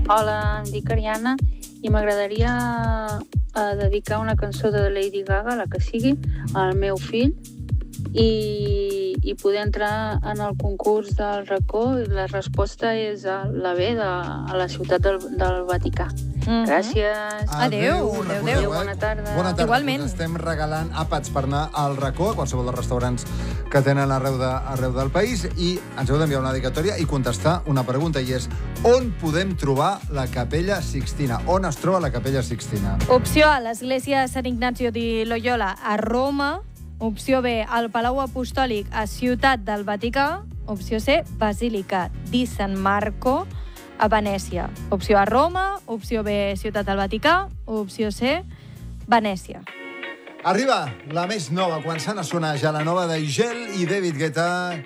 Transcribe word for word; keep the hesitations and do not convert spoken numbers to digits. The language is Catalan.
Hola, em dic Ariana i m'agradaria eh, dedicar una cançó de Lady Gaga, la que sigui, al meu fill i, i poder entrar en el concurs del racó. La resposta és a la B, de, a la ciutat del, del Vaticà. Mm-hmm. Gràcies. Adéu. Adéu, Adéu. bona tarda. Bona tarda. Igualment. Us estem regalant àpats per anar al racó, a qualsevol dels restaurants que tenen arreu, de, arreu del país, i ens heu d'enviar una dedicatòria i contestar una pregunta, i és: on podem trobar la Capella Sixtina? On es troba la Capella Sixtina? Opció A, l'església de Sant Ignacio di Loyola a Roma. Opció B, el Palau Apostòlic a Ciutat del Vaticà. Opció C, Basílica di San Marco a Venècia. Opció A, Roma. Opció B, Ciutat del Vaticà. Opció C, Venècia. Arriba la més nova, quan s'han a sonar ja la nova d'Igel i David Guetta.